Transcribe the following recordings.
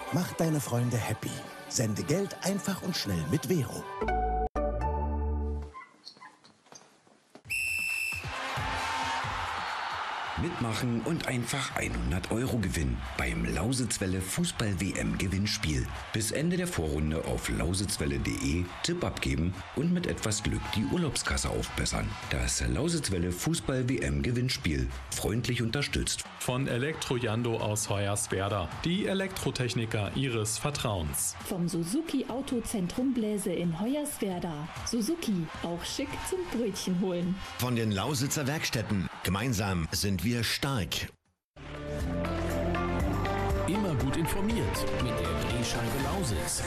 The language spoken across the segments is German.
Mach deine Freunde happy. Sende Geld einfach und schnell mit Vero. Mitmachen und einfach 100 € gewinnen beim Lausitzwelle Fußball-WM-Gewinnspiel. Bis Ende der Vorrunde auf lausitzwelle.de Tipp abgeben und mit etwas Glück die Urlaubskasse aufbessern. Das Lausitzwelle Fußball-WM-Gewinnspiel. Freundlich unterstützt von Elektrojando aus Hoyerswerda. Die Elektrotechniker Ihres Vertrauens. Vom Suzuki Autozentrum Bläse in Hoyerswerda. Suzuki, auch schick zum Brötchen holen. Von den Lausitzer Werkstätten. Gemeinsam sind wir stark. Immer gut informiert mit der Drehscheibe Lausitz.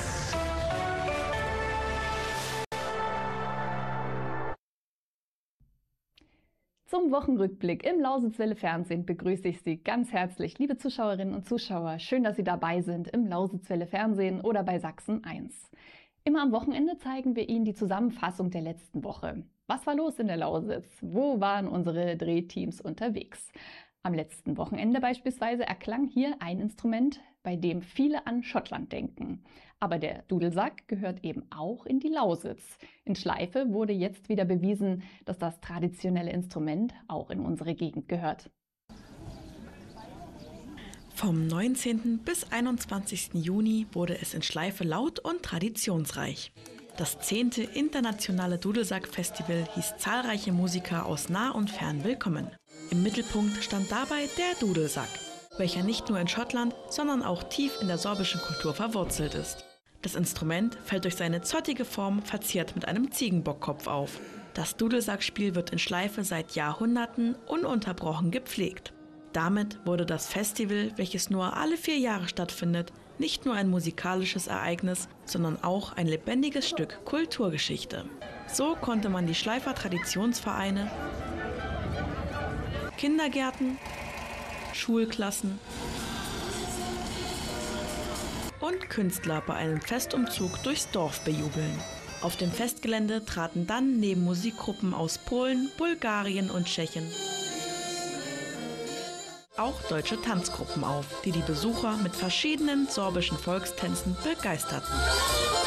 Zum Wochenrückblick im Lausitzwelle Fernsehen begrüße ich Sie ganz herzlich, liebe Zuschauerinnen und Zuschauer. Schön, dass Sie dabei sind im Lausitzwelle Fernsehen oder bei Sachsen 1. Immer am Wochenende zeigen wir Ihnen die Zusammenfassung der letzten Woche. Was war los in der Lausitz? Wo waren unsere Drehteams unterwegs? Am letzten Wochenende beispielsweise erklang hier ein Instrument, bei dem viele an Schottland denken. Aber der Dudelsack gehört eben auch in die Lausitz. In Schleife wurde jetzt wieder bewiesen, dass das traditionelle Instrument auch in unsere Gegend gehört. Vom 19. bis 21. Juni wurde es in Schleife laut und traditionsreich. Das 10. Internationale Dudelsack-Festival hieß zahlreiche Musiker aus nah und fern willkommen. Im Mittelpunkt stand dabei der Dudelsack, welcher nicht nur in Schottland, sondern auch tief in der sorbischen Kultur verwurzelt ist. Das Instrument fällt durch seine zottige Form verziert mit einem Ziegenbockkopf auf. Das Dudelsackspiel wird in Schleife seit Jahrhunderten ununterbrochen gepflegt. Damit wurde das Festival, welches nur alle 4 Jahre stattfindet, nicht nur ein musikalisches Ereignis, sondern auch ein lebendiges Stück Kulturgeschichte. So konnte man die Schleifer Traditionsvereine, Kindergärten, Schulklassen und Künstler bei einem Festumzug durchs Dorf bejubeln. Auf dem Festgelände traten dann neben Musikgruppen aus Polen, Bulgarien und Tschechien auch deutsche Tanzgruppen auf, die die Besucher mit verschiedenen sorbischen Volkstänzen begeisterten.